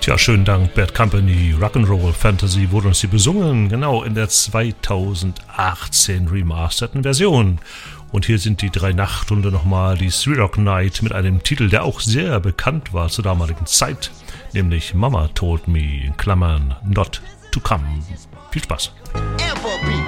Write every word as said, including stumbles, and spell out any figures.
Tja, schönen Dank, Bad Company. Rock'n'Roll Fantasy wurde uns hier besungen, genau in der zweitausendachtzehn remasterten Version. Und hier sind die drei Nachtstunde nochmal die Three Rock Night mit einem Titel, der auch sehr bekannt war zur damaligen Zeit, nämlich Mama Told Me, in Klammern, Not to Come. Viel Spaß.